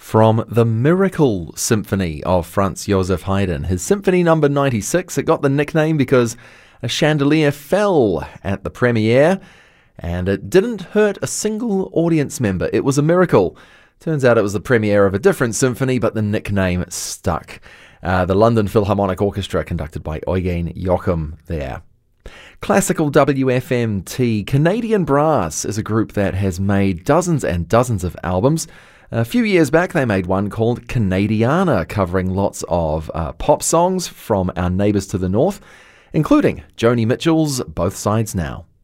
From the Miracle Symphony of Franz Joseph Haydn. His Symphony number 96, it got the nickname because a chandelier fell at the premiere and it didn't hurt a single audience member. It was a miracle. Turns out it was the premiere of a different symphony, but the nickname stuck. The London Philharmonic Orchestra, conducted by Eugen Joachim there. Classical WFMT. Canadian Brass is a group that has made dozens and dozens of albums. A few years back, they made one called Canadiana, covering lots of pop songs from our neighbours to the north, including Joni Mitchell's Both Sides Now.